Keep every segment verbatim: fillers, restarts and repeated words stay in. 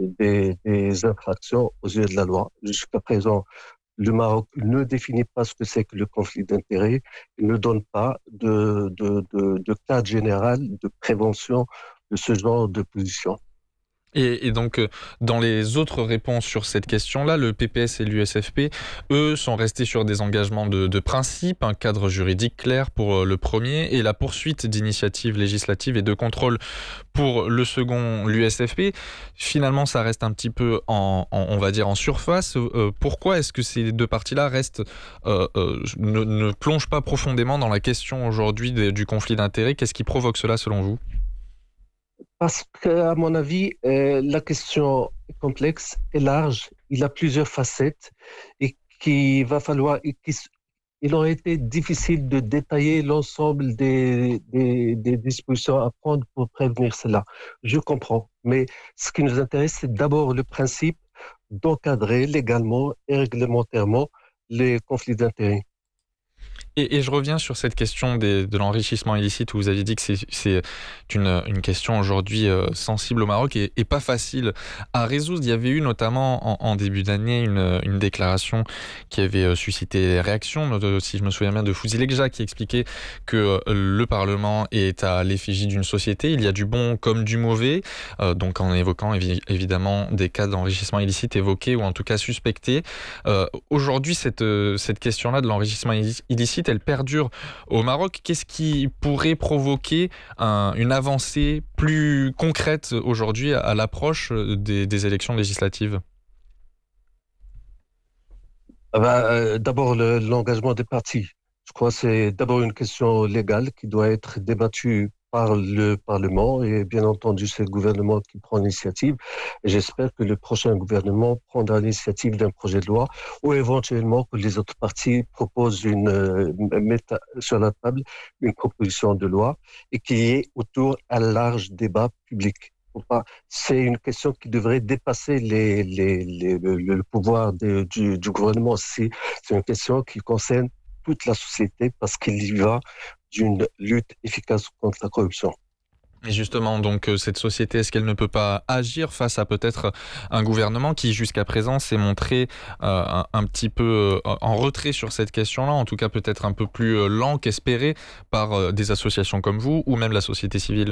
des, des infractions aux yeux de la loi. Jusqu'à présent, le Maroc ne définit pas ce que c'est que le conflit d'intérêts, il ne donne pas de, de, de, de cadre général de prévention de ce genre de position. Et, et donc, euh, dans les autres réponses sur cette question-là, le P P S et l'U S F P, eux, sont restés sur des engagements de, de principe, un cadre juridique clair pour euh, le premier, et la poursuite d'initiatives législatives et de contrôle pour le second, l'U S F P. Finalement, ça reste un petit peu, en, en on va dire, en surface. Euh, pourquoi est-ce que ces deux parties-là restent, euh, euh, ne, ne plongent pas profondément dans la question aujourd'hui de, du conflit d'intérêts? Qu'est-ce qui provoque cela, selon vous? Parce qu'à mon avis, euh, la question est complexe et large, il a plusieurs facettes et qu'il va falloir, et qu'il s- il aurait été difficile de détailler l'ensemble des, des, des dispositions à prendre pour prévenir cela. Je comprends, mais ce qui nous intéresse, c'est d'abord le principe d'encadrer légalement et réglementairement les conflits d'intérêts. Et, et je reviens sur cette question des, de l'enrichissement illicite où vous aviez dit que c'est, c'est une, une question aujourd'hui euh, sensible au Maroc et, et pas facile à résoudre. Il y avait eu notamment en, en début d'année une, une déclaration qui avait euh, suscité des réactions, de, si je me souviens bien, de Fouzi Lekja qui expliquait que euh, le Parlement est à l'effigie d'une société. Il y a du bon comme du mauvais, euh, donc en évoquant évi- évidemment des cas d'enrichissement illicite évoqués ou en tout cas suspectés. Euh, aujourd'hui, cette, euh, cette question-là de l'enrichissement illicite, elle perdure au Maroc. Qu'est-ce qui pourrait provoquer un, une avancée plus concrète aujourd'hui à, à l'approche des, des élections législatives? Ah ben, euh, d'abord, le- l'engagement des partis. Je crois que c'est d'abord une question légale qui doit être débattue par le Parlement et bien entendu, c'est le gouvernement qui prend l'initiative. Et j'espère que le prochain gouvernement prendra l'initiative d'un projet de loi ou éventuellement que les autres partis proposent une, euh, mettent sur la table une proposition de loi et qu'il y ait autour un large débat public. Faut pas- C'est une question qui devrait dépasser les, les, les- le, le pouvoir de- du, du gouvernement. C'est, c'est une question qui concerne toute la société parce qu'il y va d'une lutte efficace contre la corruption. Et justement, donc, euh, cette société, est-ce qu'elle ne peut pas agir face à peut-être un gouvernement qui, jusqu'à présent, s'est montré euh, un, un petit peu euh, en retrait sur cette question-là, en tout cas peut-être un peu plus euh, lent qu'espéré par euh, des associations comme vous ou même la société civile?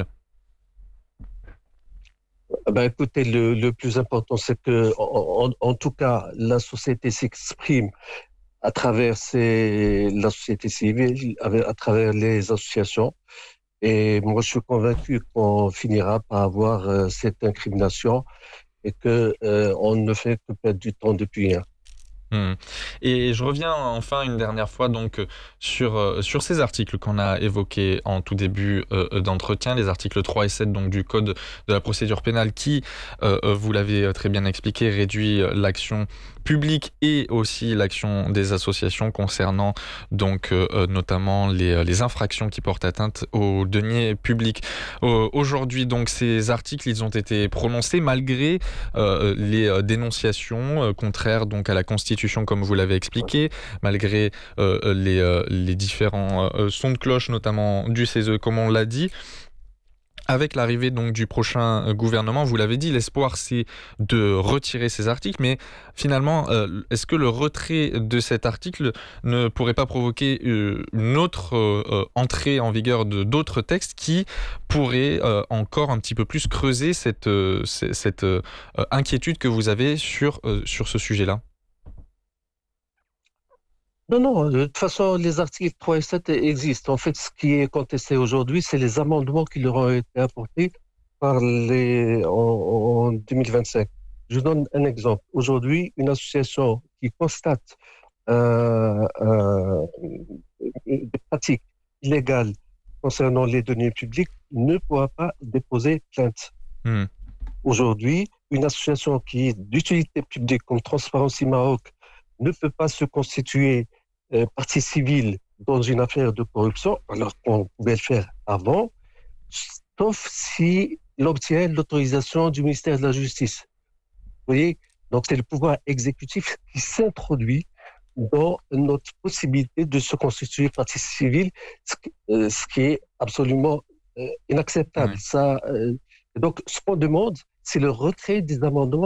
Ah ben, écoutez, le, le plus important, c'est que, en, en- en tout cas, la société s'exprime à travers ses- la société civile, avec- à travers les associations. Et moi, je suis convaincu qu'on finira par avoir euh, cette incrimination et que euh, on ne fait que perdre du temps depuis hier. Mmh. Et je reviens enfin une dernière fois donc, heu, sur, heu, sur ces articles qu'on a évoqués en tout début, heu heu, d'entretien, les articles trois et sept donc du code de la procédure pénale qui, heu heu, vous l'avez, heu, très bien expliqué, réduit, heu, l'action publique et aussi l'action des associations concernant donc, heu heu, notamment les, heu, les infractions qui portent atteinte aux deniers publics. Au aujourd'hui donc ces articles, ils ont été prononcés malgré euh, les euh, dénonciations euh, contraires donc à la Constitution, comme vous l'avez expliqué, malgré euh, les, euh, les différents euh, sons de cloche, notamment du C E S E, comme on l'a dit. Avec l'arrivée donc du prochain euh, gouvernement, vous l'avez dit, l'espoir c'est de retirer ces articles, mais finalement, euh, est-ce que le retrait de cet article ne pourrait pas provoquer euh, une autre euh, euh, entrée en vigueur de d'autres textes qui pourraient euh, encore un petit peu plus creuser cette, euh, c- cette euh, euh, inquiétude que vous avez sur, euh, sur ce sujet-là? Non, non, de toute façon, les articles trois et sept existent. En fait, ce qui est contesté aujourd'hui, c'est les amendements qui leur ont été apportés par les, en, en deux mille vingt-cinq. Je donne un exemple. Aujourd'hui, une association qui constate euh, euh, des pratiques illégales concernant les données publiques ne pourra pas déposer plainte. Hmm. Aujourd'hui, une association qui est d'utilité publique comme Transparency Maroc ne peut pas se constituer euh, partie civile dans une affaire de corruption, alors qu'on pouvait le faire avant, sauf si il obtient l'autorisation du ministère de la Justice. Vous voyez? Donc, c'est le pouvoir exécutif qui s'introduit dans notre possibilité de se constituer partie civile, ce qui, euh, ce qui est absolument euh, inacceptable. Ouais. Ça, euh, donc, ce qu'on demande, c'est le retrait des amendements